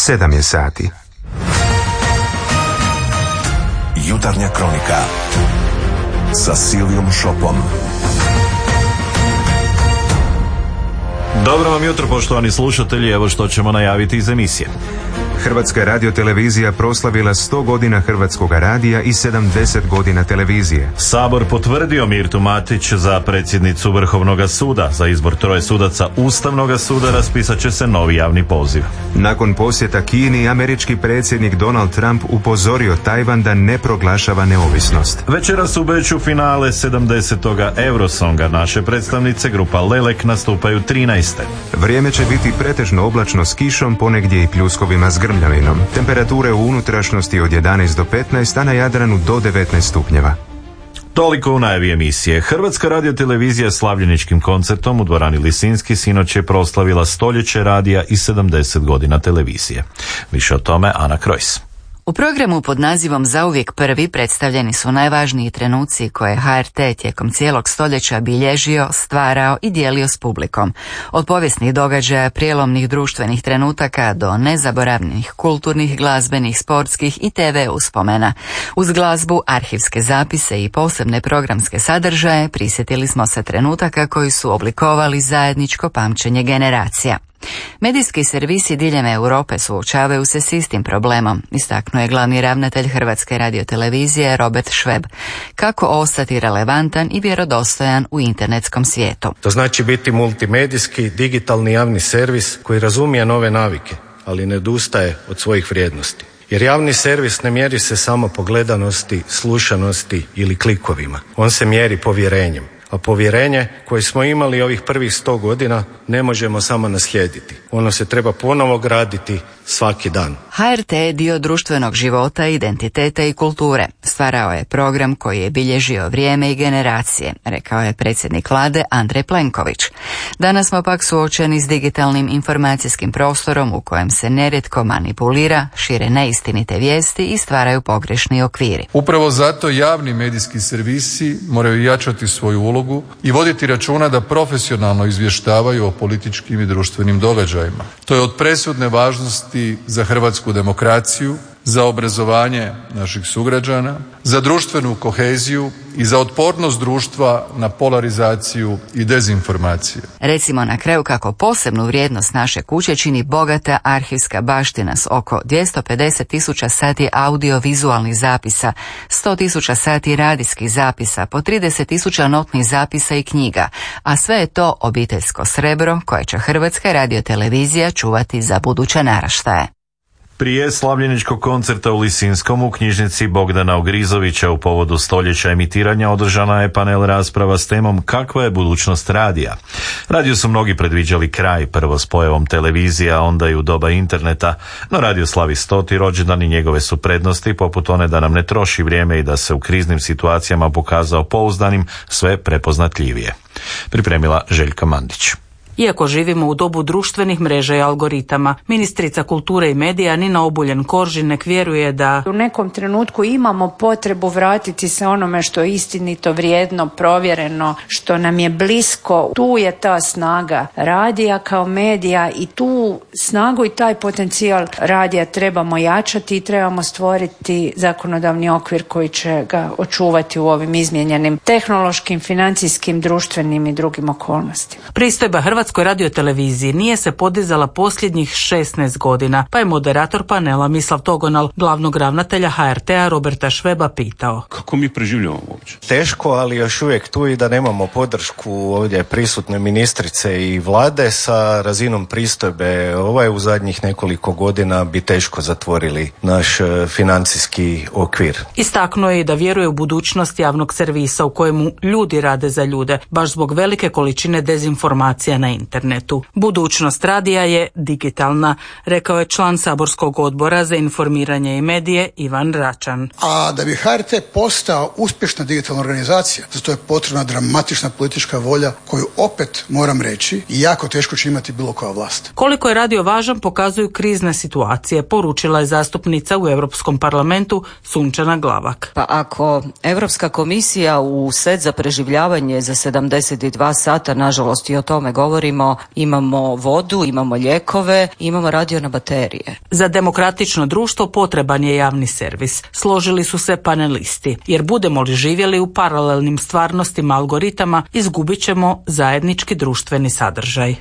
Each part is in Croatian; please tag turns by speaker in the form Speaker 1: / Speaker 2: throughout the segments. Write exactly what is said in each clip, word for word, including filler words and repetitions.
Speaker 1: sedam je sati.
Speaker 2: Jutarnja kronika sa Silvijom Šopom.
Speaker 3: Dobro vam jutro, poštovani slušatelji, evo što ćemo najaviti iz emisije.
Speaker 1: Hrvatska radiotelevizija proslavila sto godina Hrvatskoga radija i sedamdeset godina televizije.
Speaker 3: Sabor potvrdio Mirtu Matić za predsjednicu Vrhovnoga suda. Za izbor troje sudaca Ustavnoga suda raspisat će se novi javni poziv.
Speaker 1: Nakon posjeta Kini, američki predsjednik Donald Trump upozorio Tajvan da ne proglašava neovisnost.
Speaker 3: Večeras u Beču finale sedamdesetoga Eurosonga. Naše predstavnice grupa Lelek nastupaju trinaeste.
Speaker 1: Vrijeme će biti pretežno oblačno s kišom, ponegdje i pljuskovima s grmljavinom. Temperature u unutrašnjosti od jedanaest do petnaest, a na Jadranu do devetnaest stupnjeva.
Speaker 3: Toliko u najavi emisije. Hrvatska radiotelevizija slavljeničkim koncertom u dvorani Lisinski sinoć je proslavila stoljeće radija i sedamdeset godina televizije. Više o tome Ana Krojs.
Speaker 4: U programu pod nazivom Zauvijek prvi predstavljeni su najvažniji trenuci koje je H R T tijekom cijelog stoljeća bilježio, stvarao i dijelio s publikom. Od povijesnih događaja, prijelomnih društvenih trenutaka do nezaboravnih kulturnih, glazbenih, sportskih i te ve uspomena. Uz glazbu, arhivske zapise i posebne programske sadržaje prisjetili smo se trenutaka koji su oblikovali zajedničko pamćenje generacija. Medijski servisi diljem Europe suočavaju se s istim problemom, istaknuo je glavni ravnatelj Hrvatske radiotelevizije Robert Šveb. Kako ostati relevantan i vjerodostojan u internetskom svijetu?
Speaker 5: To znači biti multimedijski, digitalni javni servis koji razumije nove navike, ali ne odustaje od svojih vrijednosti. Jer javni servis ne mjeri se samo po gledanosti, slušanosti ili klikovima. On se mjeri povjerenjem. A povjerenje koje smo imali ovih prvih sto godina ne možemo samo naslijediti. Ono se treba ponovo graditi svaki dan.
Speaker 4: H R T je dio društvenog života, identiteta i kulture. Stvarao je program koji je bilježio vrijeme i generacije, rekao je predsjednik vlade Andrej Plenković. Danas smo pak suočeni s digitalnim informacijskim prostorom u kojem se nerijetko manipulira, šire neistinite vijesti i stvaraju pogrešni okviri.
Speaker 6: Upravo zato javni medijski servisi moraju jačati svoju ulogu i voditi računa da profesionalno izvještavaju o političkim i društvenim događajima. To je od presudne važnosti za hrvatsku demokraciju, za obrazovanje naših sugrađana, za društvenu koheziju i za otpornost društva na polarizaciju i dezinformacije.
Speaker 4: Recimo na kraju kako posebnu vrijednost naše kuće čini bogata arhivska baština s oko dvjesto pedeset tisuća sati audio-vizualnih zapisa, sto tisuća sati radijskih zapisa, po trideset tisuća notnih zapisa i knjiga, a sve je to obiteljsko srebro koje će Hrvatska radiotelevizija čuvati za buduće naraštaje.
Speaker 3: Prije slavljeničkog koncerta u Lisinskom u knjižnici Bogdana Ogrizovića u povodu stoljeća emitiranja održana je panel rasprava s temom kakva je budućnost radija. Radio su mnogi predviđali kraj, prvo s pojavom televizije, a onda i u doba interneta, no radio slavi stoti rođendan i njegove su prednosti, poput one da nam ne troši vrijeme i da se u kriznim situacijama pokazao pouzdanim, sve prepoznatljivije. Pripremila Željka Mandić.
Speaker 7: Iako živimo u dobu društvenih mreža i algoritama, ministrica kulture i medija Nina Obuljen-Koržinek vjeruje da
Speaker 8: u nekom trenutku imamo potrebu vratiti se onome što je istinito, vrijedno, provjereno, što nam je blisko. Tu je ta snaga radija kao medija i tu snagu i taj potencijal radija trebamo jačati i trebamo stvoriti zakonodavni okvir koji će ga očuvati u ovim izmijenjenim tehnološkim, financijskim, društvenim i drugim okolnostima.
Speaker 7: Pristojba Hrvatskoj radioteleviziji nije se podizala posljednjih šesnaest godina, pa je moderator panela Mislav Togonal, glavnog ravnatelja H R T-a Roberta Šveba pitao.
Speaker 9: Kako mi preživljavamo uopće?
Speaker 5: Teško, ali još uvijek tu i da nemamo podršku ovdje prisutne ministrice i vlade sa razinom pristojbe. Ovaj u zadnjih nekoliko godina bi teško zatvorili naš financijski okvir.
Speaker 7: Istaknuo je i da vjeruje u budućnost javnog servisa u kojemu ljudi rade za ljude, baš zbog velike količine dezinformacija na internetu. Budućnost radija je digitalna, rekao je član saborskog odbora za informiranje i medije Ivan Račan.
Speaker 10: A da bi H R T postao uspješna digitalna organizacija, za to je potrebna dramatična politička volja koju opet moram reći i jako teško će imati bilo koja vlast.
Speaker 7: Koliko je radio važan pokazuju krizne situacije, poručila je zastupnica u Europskom parlamentu Sunčana Glavak.
Speaker 11: Pa ako Europska komisija u set za preživljavanje za sedamdeset dva sata, nažalost i o tome govori,
Speaker 9: zatvorimo, imamo vodu, imamo lijekove, imamo radio na baterije.
Speaker 7: Za demokratično društvo potreban je javni servis, složili su se panelisti, jer budemo li živjeli u paralelnim stvarnostima algoritama, izgubit ćemo zajednički društveni sadržaj.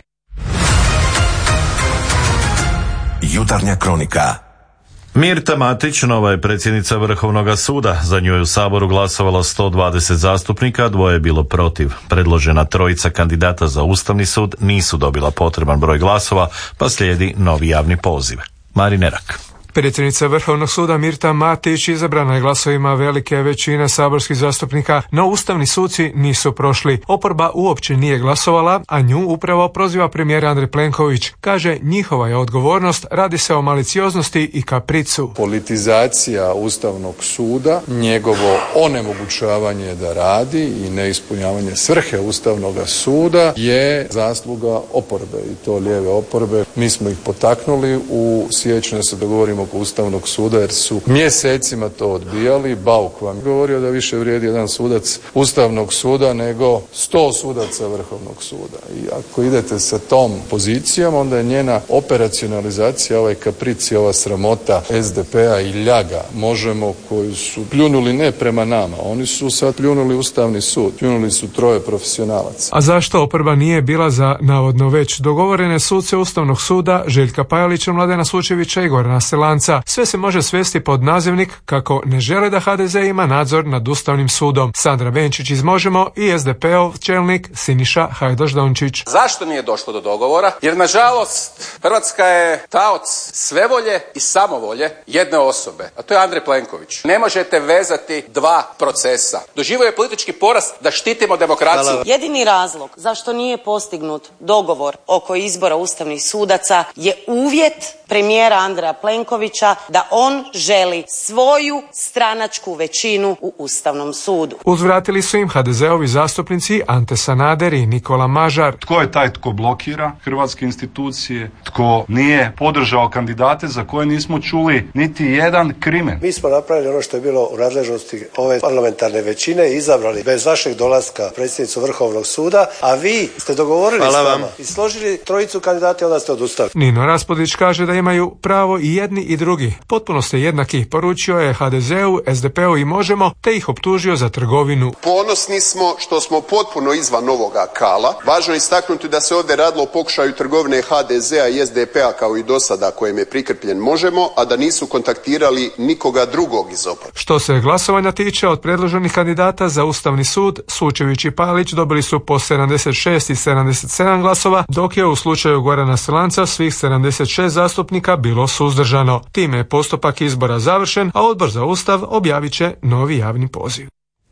Speaker 2: Jutarnja kronika.
Speaker 3: Mirta Matić, nova je predsjednica Vrhovnog suda. Za nju je u Saboru glasovalo sto dvadeset zastupnika, dvoje je bilo protiv. Predložena trojica kandidata za Ustavni sud nisu dobila potreban broj glasova, pa slijedi novi javni poziv. Marin Erak.
Speaker 11: Predsjednica Vrhovnog suda Mirta Matić izabrana je glasovima velike većine saborskih zastupnika, no ustavni suci nisu prošli. Oporba uopće nije glasovala, a nju upravo proziva premijer Andrej Plenković. Kaže, njihova je odgovornost, radi se o malicioznosti i kapricu.
Speaker 6: Politizacija Ustavnog suda, njegovo onemogućavanje da radi i neispunjavanje svrhe Ustavnog suda je zasluga oporbe, i to lijeve oporbe. Mi smo ih potaknuli u siječnju da se dogovorimo oko Ustavnog suda, jer su mjesecima to odbijali. Bauk vam govorio da više vrijedi jedan sudac Ustavnog suda nego sto sudaca Vrhovnog suda. I ako idete sa tom pozicijom, onda je njena operacionalizacija, ovaj kapric i ova sramota es de pe a i ljaga Možemo, koju su pljunuli ne prema nama, oni su sad pljunuli Ustavni sud, pljunuli su troje profesionalaca.
Speaker 11: A zašto oporba nije bila za navodno već dogovorene suce Ustavnog suda Željka Pajalića, Mladena Sučevića i Gorana Selanca? Sve se može svesti pod nazivnik kako ne žele da ha de ze ima nadzor nad Ustavnim sudom. Sandra Benčić iz Možemo i es de pe ov čelnik Siniša Hajdaš-Dončić.
Speaker 12: Zašto nije došlo do dogovora? Jer nažalost Hrvatska je taoc svevolje i samovolje jedne osobe, a to je Andrej Plenković. Ne možete vezati dva procesa. Doživio je politički poraz da štitimo demokraciju. Hvala.
Speaker 9: Jedini razlog zašto nije postignut dogovor oko izbora ustavnih sudaca je uvjet premijera Andreja Plenkovića da on želi svoju stranačku većinu u Ustavnom sudu.
Speaker 11: Uzvratili su im ha de ze ovi zastupnici Ante Sanader i Nikola Mažar.
Speaker 13: Tko je taj tko blokira hrvatske institucije, tko nije podržao kandidate za koje nismo čuli niti jedan krimen?
Speaker 14: Mi smo napravili ono što je bilo u nadležnosti ove parlamentarne većine i izabrali bez vašeg dolaska predsjednicu Vrhovnog suda, a vi ste dogovorili s nama i složili trojicu kandidata i onda ste odustali.
Speaker 11: Nino Raspudić kaže da imaju pravo i jedni i drugi. Potpuno ste jednaki, poručio je ha de ze u, es de pe u i Možemo, te ih optužio za trgovinu.
Speaker 15: Ponosni smo što smo potpuno izvan ovoga kala. Važno je istaknuti da se ovdje radilo o pokušaju trgovine ha de ze a i es de pe a kao i do sada kojem je prikrpljen Možemo, a da nisu kontaktirali nikoga drugog iz oporbe.
Speaker 11: Što se glasovanja tiče, od predloženih kandidata za Ustavni sud, Sučević i Palić dobili su po sedamdeset šest i sedamdeset sedam glasova, dok je u slučaju Gorana Selanca svih sedamdeset šest zastupnika bilo suzdržano. Time je postupak izbora završen, a Odbor za Ustav objavit će novi javni poziv.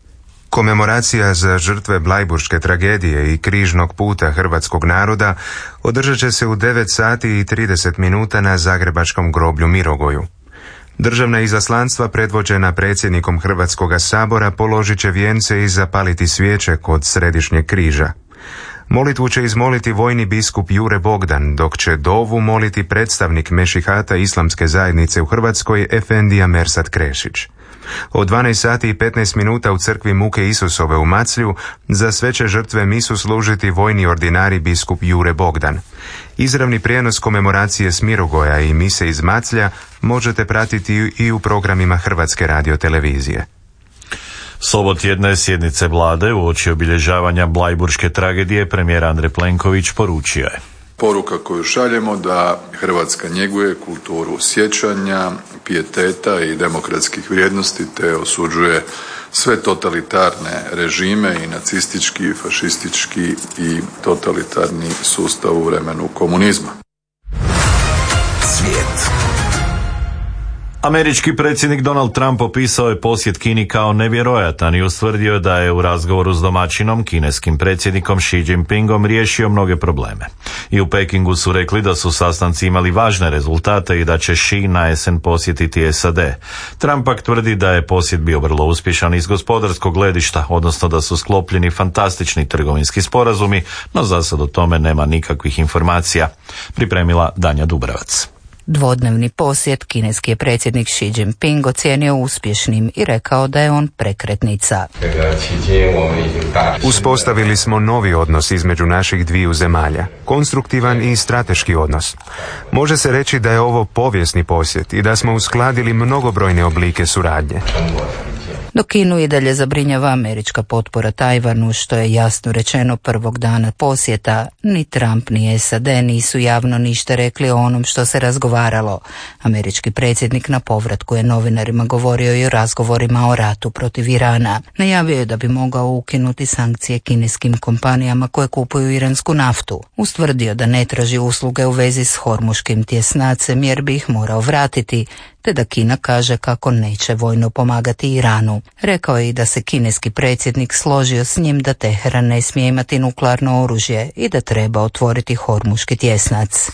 Speaker 1: Komemoracija za žrtve Blajburške tragedije i križnog puta hrvatskog naroda održat će se u devet sati i trideset minuta na zagrebačkom groblju Mirogoju. Državna izaslanstva predvođena predsjednikom Hrvatskoga sabora položit će vijence i zapaliti svijeće kod središnjeg križa. Molitvu će izmoliti vojni biskup Jure Bogdan, dok će dovu moliti predstavnik Mešihata Islamske zajednice u Hrvatskoj Efendija Mersat Krešić. Od dvanaest sati i petnaest minuta u crkvi Muke Isusove u Maclju za sve će žrtve misu služiti vojni ordinari biskup Jure Bogdan. Izravni prijenos komemoracije s Mirogoja i mise iz Maclja možete pratiti i u programima Hrvatske radiotelevizije.
Speaker 3: Sobotjedne sjednice vlade uoči obilježavanja Blajburške tragedije premijer Andrej Plenković poručio je:
Speaker 6: Poruka koju šaljemo da Hrvatska njeguje kulturu sjećanja, pijeteta i demokratskih vrijednosti te osuđuje sve totalitarne režime i nacistički, i fašistički i totalitarni sustav u vremenu komunizma.
Speaker 2: Svijet.
Speaker 3: Američki predsjednik Donald Trump opisao je posjet Kini kao nevjerojatan i ustvrdio da je u razgovoru s domaćinom, kineskim predsjednikom Xi Jinpingom, riješio mnoge probleme. I u Pekingu su rekli da su sastanci imali važne rezultate i da će Xi na jesen posjetiti es a de. Trump pak tvrdi da je posjet bio vrlo uspješan iz gospodarskog gledišta, odnosno da su sklopljeni fantastični trgovinski sporazumi, no za sad o tome nema nikakvih informacija. Pripremila Danja Dubravac.
Speaker 4: Dvodnevni posjet kineski je predsjednik Xi Jinping ocijenio uspješnim i rekao da je on prekretnica.
Speaker 1: Uspostavili smo novi odnos između naših dviju zemalja, konstruktivan i strateški odnos. Može se reći da je ovo povijesni posjet i da smo uskladili mnogobrojne oblike suradnje.
Speaker 4: Dok Kinu i dalje zabrinjava američka potpora Tajvanu, što je jasno rečeno prvog dana posjeta, ni Trump ni S A D nisu javno ništa rekli o onom što se razgovaralo. Američki predsjednik na povratku je novinarima govorio i o razgovorima o ratu protiv Irana. Najavio je da bi mogao ukinuti sankcije kineskim kompanijama koje kupuju iransku naftu. Ustvrdio da ne traži usluge u vezi s hormuškim tjesnacem jer bi ih morao vratiti, te da Kina kaže kako neće vojno pomagati Iranu. Rekao je i da se kineski predsjednik složio s njim da Teheran ne smije imati nuklearno oružje i da treba otvoriti hormuški tjesnac.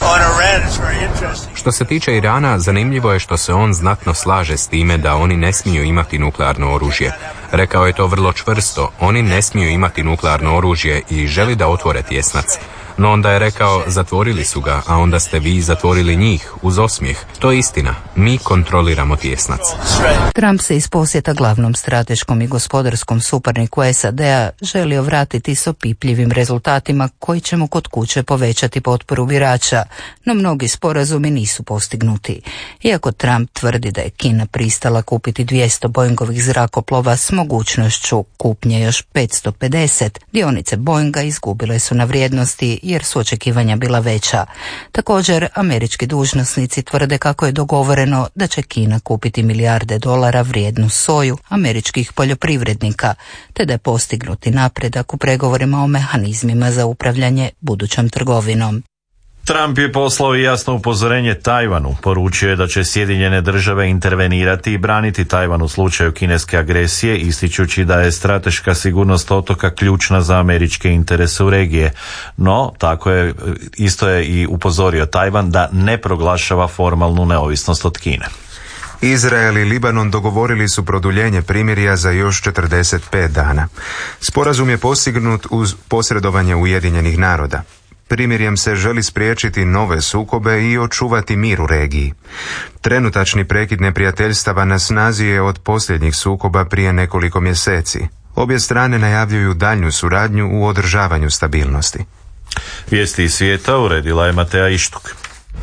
Speaker 16: Što se tiče Irana, zanimljivo je što se on znatno slaže s time da oni ne smiju imati nuklearno oružje. Rekao je to vrlo čvrsto, oni ne smiju imati nuklearno oružje i želi da otvore tjesnac. No onda je rekao, zatvorili su ga, a onda ste vi zatvorili njih, uz osmijeh. To je istina. Mi kontroliramo tjesnac.
Speaker 4: Trump se iz posjeta glavnom strateškom i gospodarskom suparniku S A D-a želio vratiti s opipljivim rezultatima koji će mu kod kuće povećati potporu birača, no mnogi sporazumi nisu postignuti. Iako Trump tvrdi da je Kina pristala kupiti dvjesto Boeingovih zrakoplova s mogućnošću kupnje još petsto pedeset, dionice Boeinga izgubile su na vrijednosti jer su očekivanja bila veća. Također, američki dužnosnici tvrde kako je dogovoreno da će Kina kupiti milijarde dolara vrijednu soju američkih poljoprivrednika, te da je postignuti napredak u pregovorima o mehanizmima za upravljanje budućom trgovinom.
Speaker 3: Trump je poslao i jasno upozorenje Tajvanu. Poručio je da će Sjedinjene države intervenirati i braniti Tajvan u slučaju kineske agresije, ističući da je strateška sigurnost otoka ključna za američke interese u regije. No, tako je, isto je i upozorio Tajvan da ne proglašava formalnu neovisnost od Kine.
Speaker 1: Izrael i Libanon dogovorili su produljenje primirja za još četrdeset pet dana. Sporazum je postignut uz posredovanje Ujedinjenih naroda. Primirjem se želi spriječiti nove sukobe i očuvati mir u regiji. Trenutačni prekid neprijateljstava na snazi je od posljednjih sukoba prije nekoliko mjeseci. Obje strane najavljuju daljnju suradnju u održavanju stabilnosti.
Speaker 3: Vijesti iz svijeta uredila je Mateja Ištuk.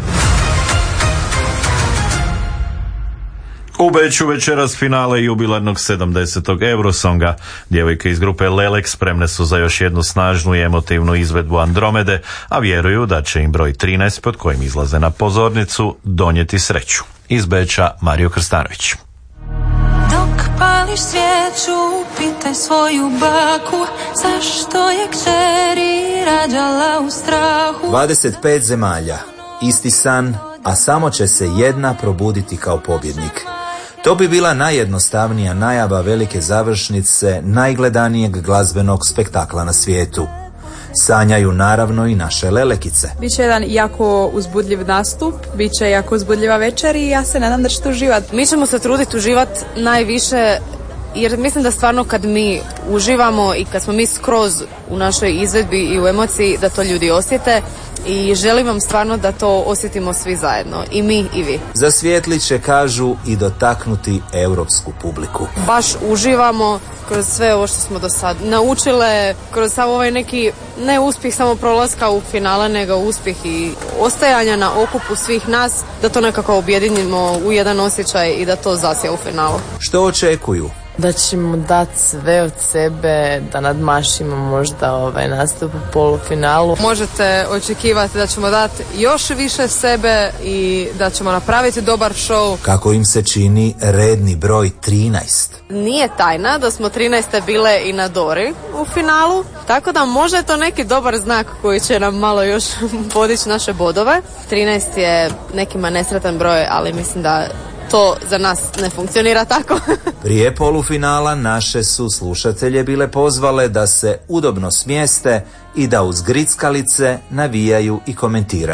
Speaker 3: U Beču večeras finale jubilarnog sedamdesetog Eurosonga. Djevojke iz grupe Lelek spremne su za još jednu snažnu i emotivnu izvedbu Andromede, a vjeruju da će im broj trinaest pod kojim izlaze na pozornicu donijeti sreću. Iz Beča Mario Krstanović.
Speaker 17: Dok pališ svijeću, pitaj svoju baku, zašto je kćeri rađala u strahu.
Speaker 18: dvadeset pet zemalja, isti san, a samo će se jedna probuditi kao pobjednik. To bi bila najjednostavnija najava velike završnice najgledanijeg glazbenog spektakla na svijetu. Sanjaju naravno i naše lelekice.
Speaker 19: Biće jedan jako uzbudljiv nastup, biće jako uzbudljiva večer i ja se nadam da ćete uživati.
Speaker 20: Mi ćemo se truditi uživati najviše, jer mislim da stvarno kad mi uživamo i kad smo mi skroz u našoj izvedbi i u emociji, da to ljudi osjete. I želim vam stvarno da to osjetimo svi zajedno, i mi i vi.
Speaker 18: Zasvijetlit će, kažu, i dotaknuti europsku publiku.
Speaker 20: Baš uživamo kroz sve ovo što smo do sad naučile, kroz samo ovaj neki, ne uspjeh samo prolaska u finale, nego uspjeh i ostajanja na okupu svih nas, da to nekako objedinimo u jedan osjećaj i da to zasija u finalu.
Speaker 18: Što očekuju?
Speaker 21: Da ćemo dati sve od sebe, da nadmašimo možda ovaj nastup u polufinalu.
Speaker 20: Možete očekivati da ćemo dati još više sebe i da ćemo napraviti dobar show.
Speaker 18: Kako im se čini redni broj trinaest?
Speaker 20: Nije tajna da smo trinaeste bile i na Dori u finalu, tako da možda je to neki dobar znak koji će nam malo još podići naše bodove. trinaest je nekima nesretan broj, ali mislim da to za nas ne funkcionira tako.
Speaker 18: Prije polufinala naše su slušatelje bile pozvale da se udobno smjeste i da uz grickalice navijaju i komentiraju.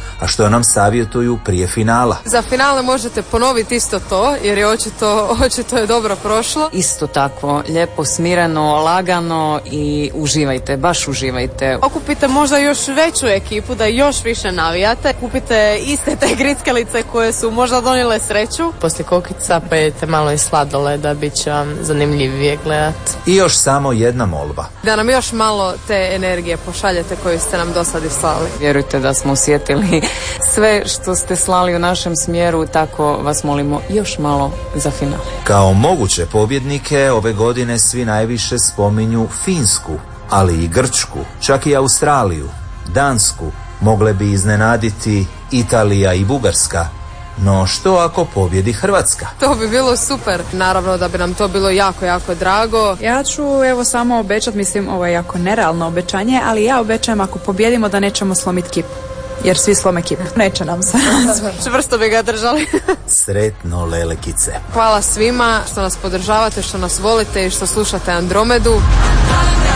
Speaker 18: a što nam savjetuju prije finala.
Speaker 20: Za finale možete ponoviti isto to, jer je očito, očito je dobro prošlo.
Speaker 21: Isto tako, lijepo, smireno, lagano i uživajte, baš uživajte.
Speaker 20: Okupite možda još veću ekipu, da još više navijate. Kupite iste te grickalice koje su možda donijele sreću.
Speaker 21: Poslije kokica pojedite malo i sladoleda, bit će vam zanimljivije gledati.
Speaker 18: I još samo jedna molba.
Speaker 20: Da nam još malo te energije pošaljete koju ste nam do sad i slali.
Speaker 21: Vjerujte da smo osjetili sve što ste slali u našem smjeru, tako vas molimo još malo za finale.
Speaker 18: Kao moguće pobjednike ove godine svi najviše spominju Finsku, ali i Grčku, čak i Australiju, Dansku, mogle bi iznenaditi Italija i Bugarska. No što ako pobjedi Hrvatska?
Speaker 20: To bi bilo super. Naravno da bi nam to bilo jako, jako drago.
Speaker 19: Ja ću evo samo obećat, mislim ovo je jako nerealno obećanje, ali ja obećajem ako pobjedimo da nećemo slomiti kip. Jer svi slome kip. Neće nam se.
Speaker 20: Čvrsto bi ga držali.
Speaker 18: Sretno lelekice.
Speaker 20: Hvala svima što nas podržavate, što nas volite i što slušate Andromedu.